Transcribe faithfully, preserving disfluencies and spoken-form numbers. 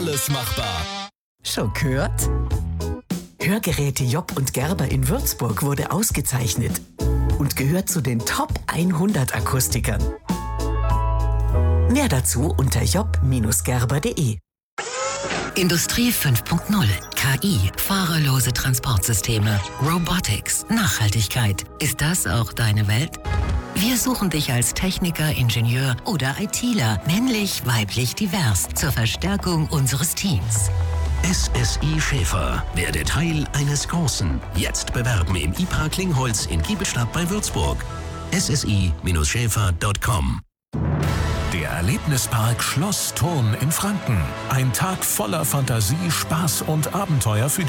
alles machbar. Schon gehört? Hörgeräte Job und Gerber in Würzburg wurde ausgezeichnet und gehört zu den Top hundert Akustikern. Mehr dazu unter job Bindestrich gerber punkt de. Industrie fünf Punkt null, K I, fahrerlose Transportsysteme, Robotics, Nachhaltigkeit. Ist das auch deine Welt? Wir suchen dich als Techniker, Ingenieur oder ITler, männlich, weiblich, divers, zur Verstärkung unseres Teams. S S I Schäfer. Werde Teil eines Großen. Jetzt bewerben im I-Park Klingholz in Giebelstadt bei Würzburg. S S I Schäfer Punkt com. Der Erlebnispark Schloss Thurn in Franken. Ein Tag voller Fantasie, Spaß und Abenteuer für die